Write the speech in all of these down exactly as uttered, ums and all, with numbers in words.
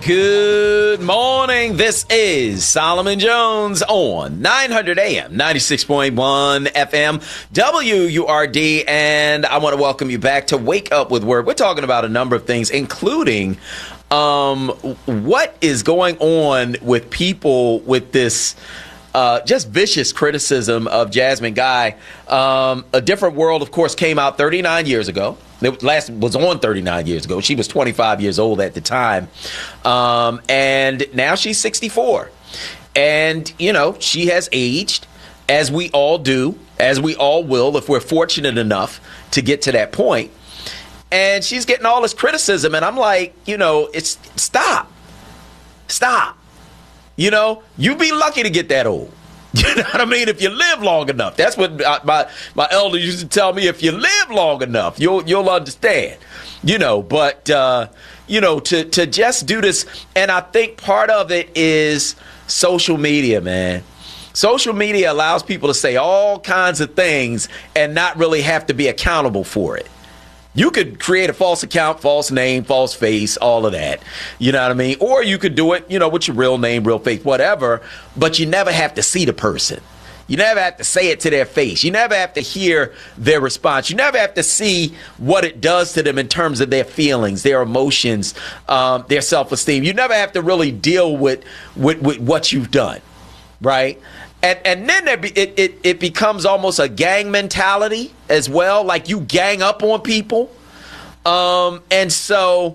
Good morning. This is Solomon Jones on nine hundred A M, ninety-six point one F M, W U R D, and I want to welcome you back to Wake Up with Word. We're talking about a number of things, including um, what is going on with people with this uh, just vicious criticism of Jasmine Guy. Um, A Different World, of course, came out thirty-nine years ago. It last was on thirty-nine years ago. She was twenty-five years old at the time. Um, and now she's sixty-four. And, you know, she has aged, as we all do, as we all will, if we're fortunate enough to get to that point. And she's getting all this criticism. And I'm like, you know, it's stop. Stop. You know, you'd be lucky to get that old. You know what I mean? If you live long enough. That's what my my elder used to tell me. If you live long enough, you'll you'll understand. You know, but uh, you know, to to just do this, and I think part of it is social media, man. Social media allows people to say all kinds of things and not really have to be accountable for it. You could create a false account, false name, false face, all of that. You know what I mean? Or you could do it, you know, with your real name, real face, whatever. But you never have to see the person. You never have to say it to their face. You never have to hear their response. You never have to see what it does to them in terms of their feelings, their emotions, um, their self-esteem. You never have to really deal with, with, with what you've done, right? And and then there be, it, it, it becomes almost a gang mentality as well. Like you gang up on people. Um, and so,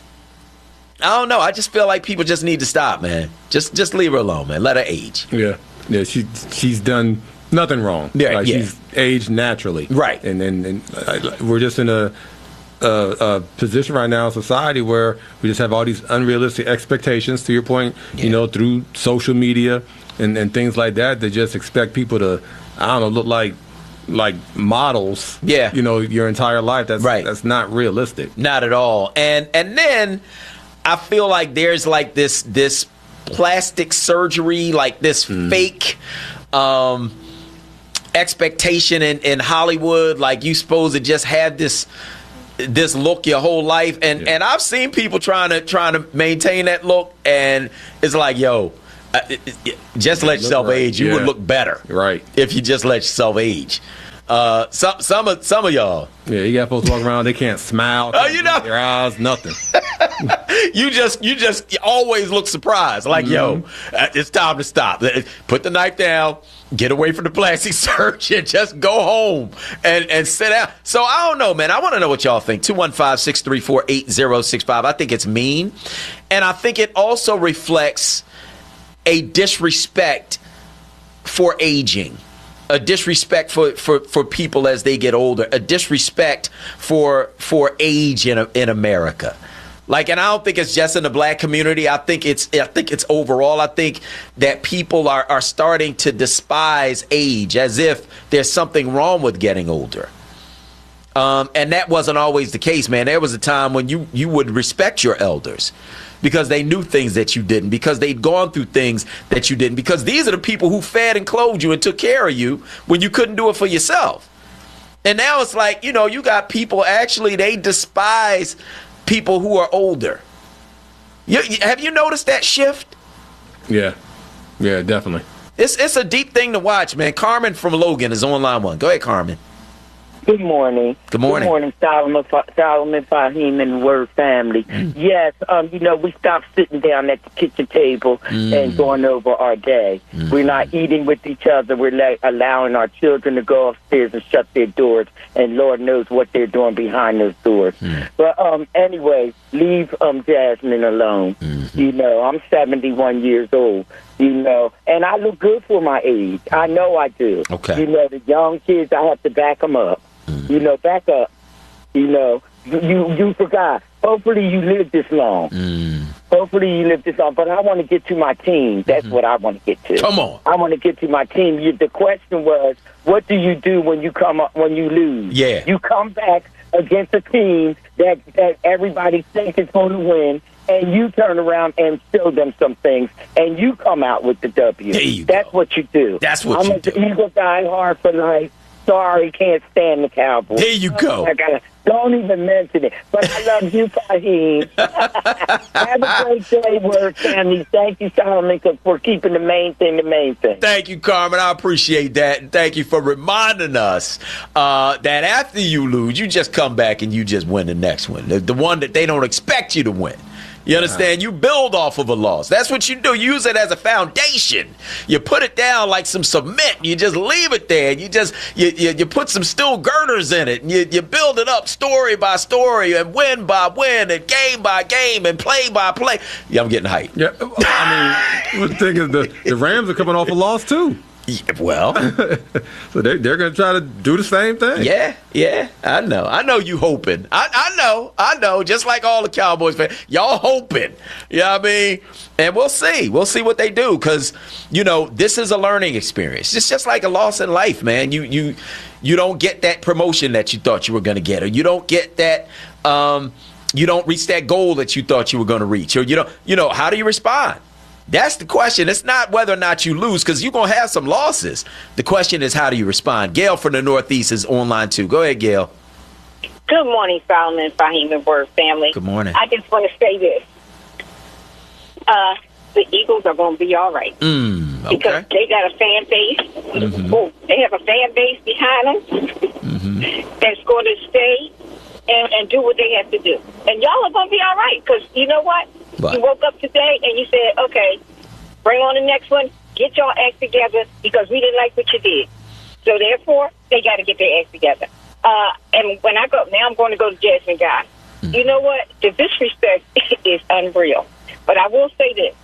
I don't know. I just feel like people just need to stop, man. Just just leave her alone, man. Let her age. Yeah. Yeah, she she's done nothing wrong. Yeah, like yeah. She's aged naturally. Right. And, and, and uh, we're just in a, a, a position right now in society where we just have all these unrealistic expectations, to your point, yeah. you know, through social media. And, and things like that, they just expect people to, I don't know, look like like models. Yeah. You know, your entire life. That's right. That's not realistic. Not at all. And and then I feel like there's like this this plastic surgery, like this mm. fake um, expectation in, in Hollywood. Like you supposed to just have this this look your whole life. And yeah. and I've seen people trying to trying to maintain that look, and it's like, yo. Uh, it, it, just let yourself right. age. You yeah. would look better, right? If you just let yourself age. Uh, some some of some of y'all, yeah, you got folks walking around. They can't smile. Oh, uh, you know, their eyes, nothing. you just you just you always look surprised. Like, mm-hmm. yo, uh, it's time to stop. Put the knife down. Get away from the plastic surgeon. Just go home and, and sit down. So I don't know, man. I want to know what y'all think. two one five, six three four, eight zero six five. I think it's mean, and I think it also reflects a disrespect for aging, a disrespect for, for, for people as they get older, a disrespect for for age in in America. Like, and I don't think it's just in the black community. I think it's I think it's overall. I think that people are, are starting to despise age as if there's something wrong with getting older. Um, and that wasn't always the case, man. There was a time when you, you would respect your elders because they knew things that you didn't, because they'd gone through things that you didn't, because these are the people who fed and clothed you and took care of you when you couldn't do it for yourself. And now it's like, you know, you got people actually, they despise people who are older. You, have you noticed that shift? Yeah. Yeah, definitely. It's, it's a deep thing to watch, man. Carmen from Logan is on line one. Go ahead, Carmen. Good morning. Good morning. Good morning, Solomon, Solomon Fahim and Word family. Mm. Yes, um, you know, we stopped sitting down at the kitchen table mm. and going over our day. Mm. We're not eating with each other. We're la- allowing our children to go upstairs and shut their doors, and Lord knows what they're doing behind those doors. Mm. But um, anyway, leave um, Jasmine alone. Mm-hmm. You know, I'm seventy-one years old. You know, and I look good for my age. I know I do. Okay. You know, the young kids, I have to back them up. Mm. You know, back up. You know, you you forgot. Hopefully you live this long. Mm. Hopefully you live this long. But I want to get to my team. That's mm-hmm. what I want to get to. Come on. I want to get to my team. You, the question was, what do you do when you come up, when you lose? Yeah. You come back against a team that, that everybody thinks is going to win, and you turn around and show them some things, and you come out with the W. There you That's go. what you do. That's what I'm you a, do. Eagle die hard for life. sorry, can't stand the Cowboys. There you go. I gotta, don't even mention it. But I love you, Fahim. Have a great day, Word family. Thank you, Solomon, for keeping the main thing the main thing. Thank you, Carmen. I appreciate that. And thank you for reminding us uh, that after you lose, you just come back and you just win the next one, the, the one that they don't expect you to win. You understand? You build off of a loss. That's what you do. You use it as a foundation. You put it down like some cement. You just leave it there. You just you you, you put some steel girders in it. And you, you build it up story by story and win by win and game by game and play by play. Yeah, I'm getting hyped. Yeah, I mean, the thing is, the, the Rams are coming off a loss, too. Yeah, well, so they, they're going to try to do the same thing. Yeah, yeah, I know. I know you hoping. I, I know, I know. Just like all the Cowboys fans, y'all hoping. You know what I mean? And we'll see. We'll see what they do because, you know, this is a learning experience. It's just like a loss in life, man. You you you don't get that promotion that you thought you were going to get, or you don't get that. Um, you don't reach that goal that you thought you were going to reach, or you don't. You know, how do you respond? That's the question. It's not whether or not you lose, because you're going to have some losses. The question is, how do you respond? Gail from the Northeast is online, too. Go ahead, Gail. Good morning, Solomon, Fahim, and Word family. Good morning. I just want to say this. Uh, the Eagles are going to be all right. Mm, okay. Because they got a fan base. Mm-hmm. Oh, they have a fan base behind them Mm-hmm. that's going to stay and, and do what they have to do. And y'all are going to be all right, because you know what? What? You woke up today and you said, okay, bring on the next one, get your act together, because we didn't like what you did. So therefore, they got to get their act together. Uh, and when I go, now I'm going to go to Jasmine Guy. Mm. You know what? The disrespect is unreal. But I will say this.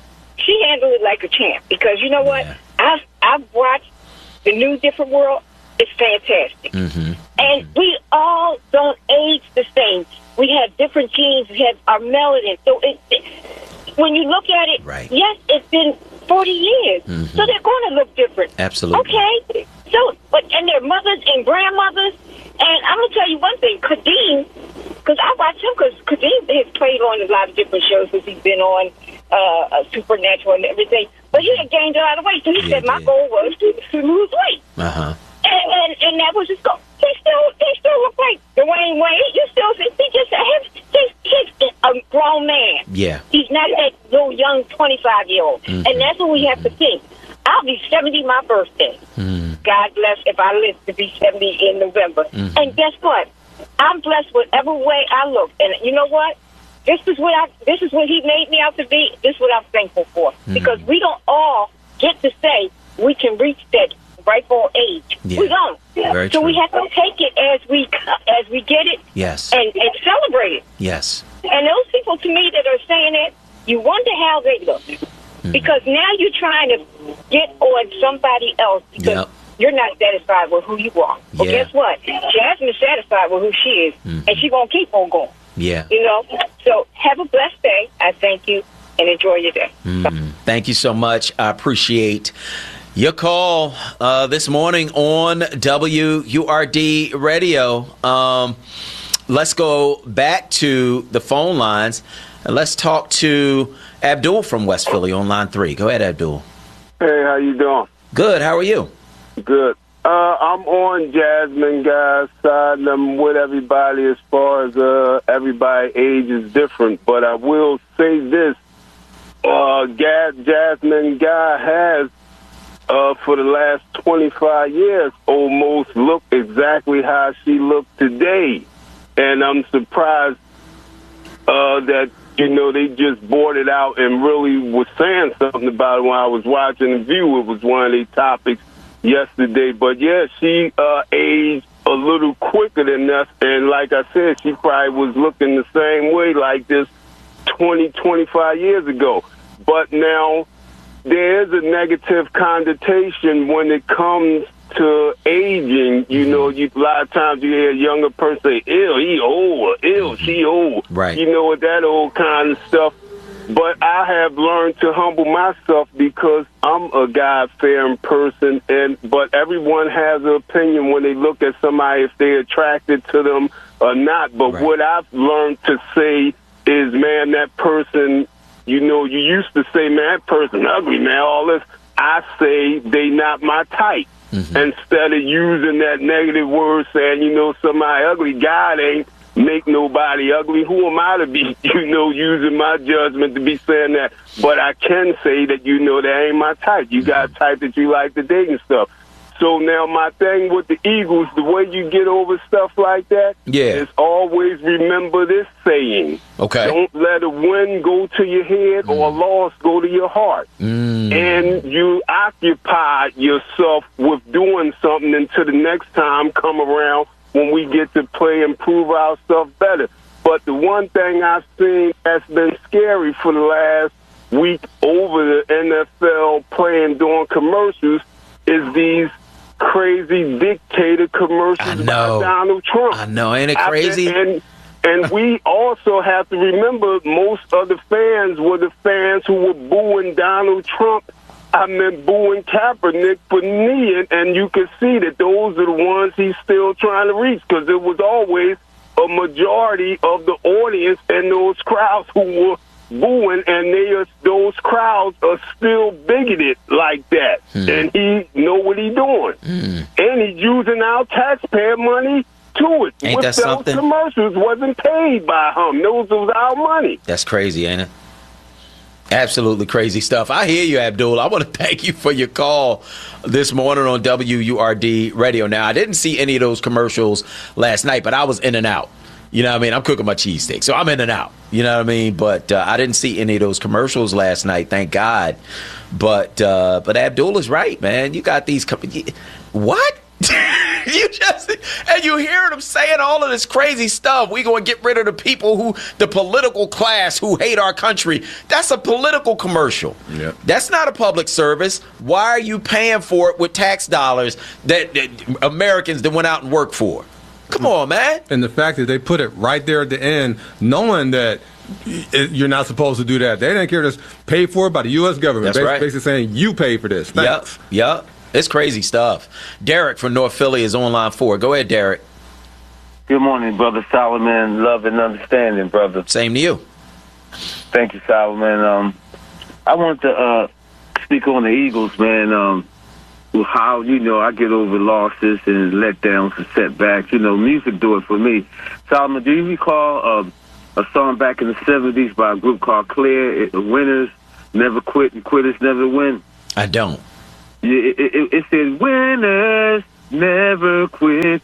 She handled it like a champ, because you know what? Yeah. I've, I've watched the new Different World. It's fantastic. Mm-hmm. And we all don't age the same. We have different genes. We have our melanin. So it, it, when you look at it, right. yes, it's been forty years. Mm-hmm. So they're going to look different. Absolutely. Okay. So, but and their mothers and grandmothers. And I'm going to tell you one thing. Kadeem, because I watch him, because Kadeem has played on a lot of different shows, because he's been on uh, Supernatural and everything. But he had gained a lot of weight. So he Yeah, said, my did. goal was to, to lose weight. Uh-huh. And, and, and that was his goal. He still, he still look like Dwayne Wade. You still see, he just, he's, he's a grown man. Yeah. He's not that little young twenty-five-year-old. Mm-hmm. And that's what we have to think. I'll be seventy my birthday. Mm. God bless if I live to be seventy in November. Mm-hmm. And guess what? I'm blessed whatever way I look. And you know what? This is what I. This is what he made me out to be. This is what I'm thankful for. Mm-hmm. Because we don't all get to say we can reach that rightful age. Yeah. We don't. Very so true. we have to take it as we as we get it. Yes. And, and celebrate it. Yes. And those people, to me, that are saying it, you wonder how they look. Mm-hmm. Because now you're trying to get on somebody else because Yep. you're not satisfied with who you are. Well, Yeah. guess what? Jasmine's satisfied with who she is, Mm-hmm. and she's going to keep on going. Yeah. You know? So have a blessed day. I thank you, and enjoy your day. Mm. Thank you so much. I appreciate your call uh, this morning on W U R D Radio. Um, let's go back to the phone lines, and let's talk to Abdul from West Philly on line three. Go ahead, Abdul. Hey, how you doing? Good. How are you? Good. Uh, I'm on Jasmine Guy's side, and I'm with everybody as far as uh, everybody's age is different. But I will say this. Uh, Ga- Jasmine Guy has, uh, for the last twenty-five years, almost looked exactly how she looked today. And I'm surprised uh, that, you know, they just brought it out and really was saying something about it when I was watching The View. It was one of their topics yesterday. But, yeah, she uh, aged a little quicker than us. And like I said, she probably was looking the same way like this twenty, twenty-five years ago. But now there is a negative connotation when it comes to aging. You know, you, a lot of times you hear a younger person say, ill, he old, or ill, she old. Right. You know, with that old kind of stuff. But I have learned to humble myself because I'm a God-fearing person, and but everyone has an opinion when they look at somebody if they're attracted to them or not. But Right. what I've learned to say is, man, that person, you know, you used to say, man, that person ugly, man, all this. I say they not my type. Mm-hmm. Instead of using that negative word, saying, you know, somebody ugly, God ain't make nobody ugly. Who am I to be, you know, using my judgment to be saying that? But I can say that, you know, that ain't my type. You got a type that you like to date and stuff. So now my thing with the Eagles, the way you get over stuff like that yeah. is always remember this saying. Okay. Don't let a win go to your head mm. or a loss go to your heart. Mm. And you occupy yourself with doing something until the next time come around when we get to play and prove ourselves better. But the one thing I've seen that's been scary for the last week over the N F L playing during commercials is these crazy dictator commercials by Donald Trump. I know, ain't it crazy? I, and and we also have to remember most of the fans were the fans who were booing Donald Trump. I mean, booing Kaepernick for kneeing, and you can see that those are the ones he's still trying to reach, because it was always a majority of the audience and those crowds who were booing, and they are, those crowds are still bigoted like that. Mm. And he know what he's doing. Mm. And he's using our taxpayer money to it. Ain't With that those something? commercials wasn't paid by him. Those was our money. That's crazy, ain't it? Absolutely crazy stuff. I hear you, Abdul. I want to thank you for your call this morning on W U R D Radio. Now, I didn't see any of those commercials last night, but I was in and out. You know what I mean? I'm cooking my cheesesteak, so I'm in and out. You know what I mean? But uh, I didn't see any of those commercials last night, thank God. But uh, but Abdul is right, man. You got these com- – what? you just and you hearing them saying all of this crazy stuff. We going to get rid of the people who – the political class who hate our country. That's a political commercial. Yep. That's not a public service. Why are you paying for it with tax dollars that, that Americans that went out and worked for? Come on, man. And the fact that they put it right there at the end, knowing that you're not supposed to do that. They didn't care, just paid for it by the U S government. That's basically, right. Basically saying, you pay for this. Thanks. Yep, yep. It's crazy stuff. Derek from North Philly is on line four. Go ahead, Derek. Good morning, Brother Solomon. Love and understanding, brother. Same to you. Thank you, Solomon. Um, I want to uh, speak on the Eagles, man. Um, how, you know, I get over losses and letdowns and setbacks. You know, music do it for me. Solomon, do you recall uh, a song back in the seventies by a group called Clear, it, Winners Never Quit and Quitters Never Win? I don't. Yeah, it, it, it said, winners never quit,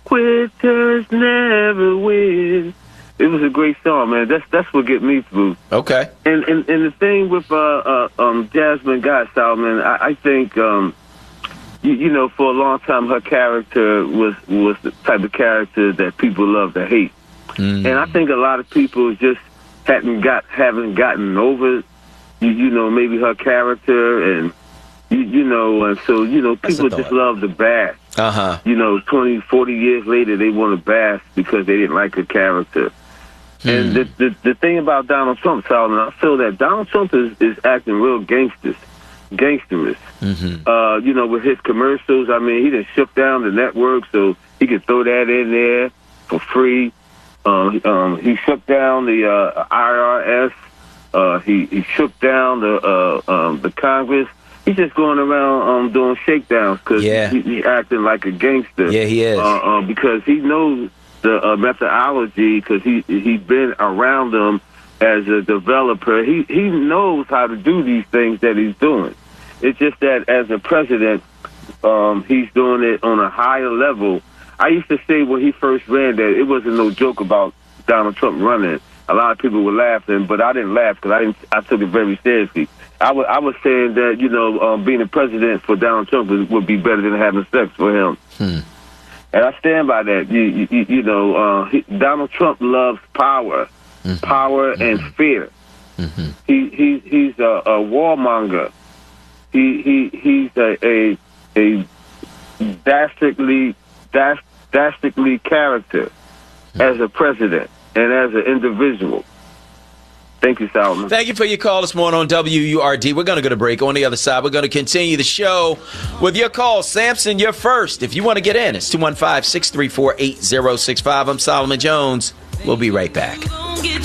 quitters never win. It was a great song, man. That's that's what get me through. Okay. And and, and the thing with uh, uh, um, Jasmine Guy, Solomon, I, I think... Um, You, you know, for a long time, her character was was the type of character that people love to hate, mm. and I think a lot of people just hadn't got haven't gotten over, you, you know, maybe her character, and you, you know, and so you know, people just love to bash. Uh huh. You know, twenty, forty years later, they want to bash because they didn't like her character. Mm. And the, the the thing about Donald Trump, Solomon, I feel that Donald Trump is is acting real gangsters. gangsterous. Mm-hmm. Uh, you know, with his commercials, I mean, he done shook down the network so he could throw that in there for free. Um, um, he shook down the uh, I R S. Uh, he, he shook down the uh, um, the Congress. He's just going around um, doing shakedowns because yeah. he, he acting like a gangster. Yeah, he is. Uh, uh, because he knows the uh, methodology because he, he's been around them. As a developer, he, he knows how to do these things that he's doing. It's just that as a president, um, he's doing it on a higher level. I used to say when he first ran that it wasn't no joke about Donald Trump running. A lot of people were laughing, but I didn't laugh because I didn't. I took it very seriously. I was I was saying that you know um, being a president for Donald Trump would, would be better than having sex for him. Hmm. And I stand by that. You you, you know uh, he, Donald Trump loves power. Mm-hmm. Power and mm-hmm. fear. Mm-hmm. He he he's a, a warmonger. He he he's a a, a dastardly dast, dastardly character mm-hmm. as a president and as an individual. Thank you, Solomon. Thank you for your call this morning on W U R D. We're going to go to break. On the other side, we're going to continue the show with your call. Samson, you're first. If you want to get in, it's two one five, six three four, eight zero six five. I'm Solomon Jones. We'll be right back.